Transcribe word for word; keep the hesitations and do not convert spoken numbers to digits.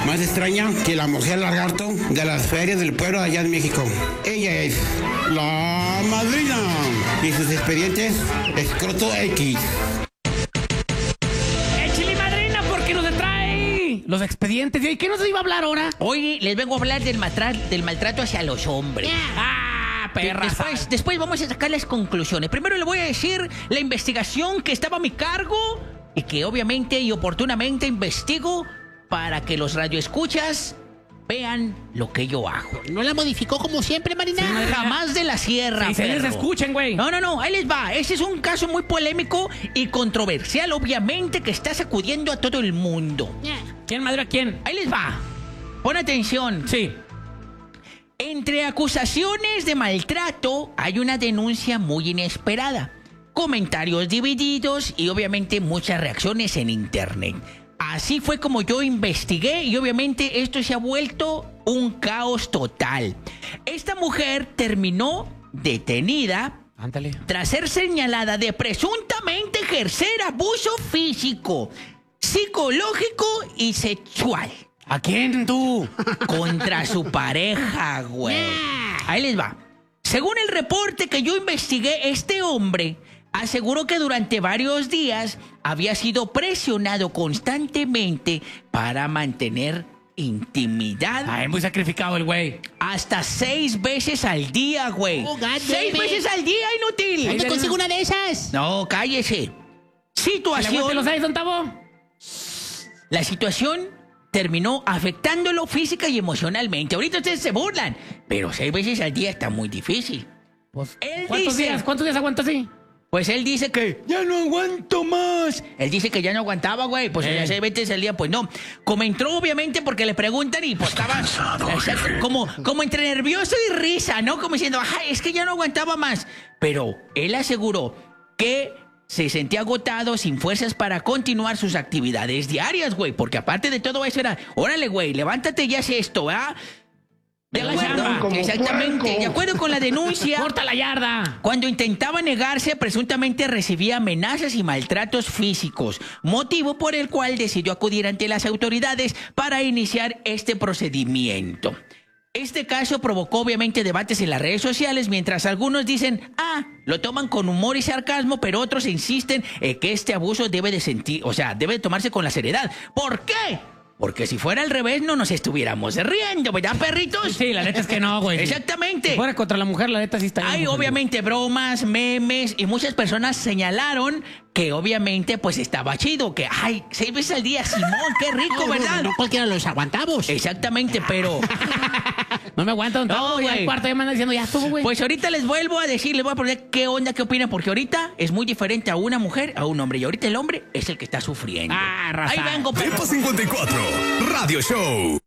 más extraña que la mujer lagarto de las ferias del pueblo allá en México. Ella es la madrina y sus expedientes escroto X. ¡Échale, madrina, porque nos trae los expedientes! ¿Y qué nos iba a hablar ahora? Hoy les vengo a hablar del, matra- del maltrato hacia los hombres. ¡Ah, perra! Después, después vamos a sacar las conclusiones. Primero le voy a decir la investigación que estaba a mi cargo y que obviamente y oportunamente investigo para que los radioescuchas vean lo que yo hago. ¿No la modificó como siempre, Marina? Sí, Marina. Jamás de la sierra, Sí, se les perro. escuchen, güey. No, no, no, ahí les va. Ese es un caso muy polémico y controversial, obviamente, que está sacudiendo a todo el mundo. ¿Quién madre a quién? Ahí les va. Pon atención. Sí. Entre acusaciones de maltrato hay una denuncia muy inesperada, comentarios divididos y obviamente muchas reacciones en internet. Así fue como yo investigué y obviamente esto se ha vuelto un caos total. Esta mujer terminó detenida Ándale. tras ser señalada de presuntamente ejercer abuso físico, psicológico y sexual ¿A quién tú? contra su pareja, güey. Ahí les va. Según el reporte que yo investigué, este hombre aseguró que durante varios días había sido presionado constantemente para mantener intimidad Ay, muy sacrificado el güey. hasta seis veces al día, güey. Oh, God ¡Seis damn it. veces al día, inútil! ¿Dónde consigo una de esas? No, cállese. ¿Le Situación... los seis, don Tavo? La situación terminó afectándolo física y emocionalmente. Ahorita ustedes se burlan, pero seis veces al día está muy difícil. Pues, Él ¿cuántos dice- días? ¿Cuántos días aguanta así? Pues él dice que ya no aguanto más. Él dice que ya no aguantaba, güey. Pues Eh. ya seis veces al día, pues no. Comentó obviamente porque le preguntan y pues estaba exacto, como, como entre nervioso y risa, ¿no? Como diciendo, ajá, es que ya no aguantaba más. Pero él aseguró que se sentía agotado, sin fuerzas para continuar sus actividades diarias, güey. Porque aparte de todo eso era, órale, güey, levántate y haz esto, ¿verdad? De la acuerdo, chamba. exactamente. De acuerdo con la denuncia. ¡Corta la yarda! Cuando intentaba negarse, presuntamente recibía amenazas y maltratos físicos, motivo por el cual decidió acudir ante las autoridades para iniciar este procedimiento. Este caso provocó obviamente debates en las redes sociales, mientras algunos dicen, ah, lo toman con humor y sarcasmo, pero otros insisten en que este abuso debe de sentir, o sea, debe de tomarse con la seriedad. ¿Por qué? Porque si fuera al revés no nos estuviéramos riendo, ¿verdad, perritos? Sí, la neta es que no, güey. Exactamente. Si fuera contra la mujer, la neta sí está bien. Hay obviamente bromas, memes y muchas personas señalaron que obviamente pues estaba chido, que ay, seis veces al día, Simón, qué rico, No, ¿verdad? No, no cualquiera los aguantamos. Exactamente, pero No me aguanta, don Tavo. No, Ya güey. el cuarto ya me anda diciendo, ya estuvo, güey. pues ahorita les vuelvo a decir, les voy a poner qué onda, qué opinan, porque ahorita es muy diferente a una mujer, a un hombre, y ahorita el hombre es el que está sufriendo. Ah, raza. Ahí vengo, perro. Depa cincuenta y cuatro, Radio Show.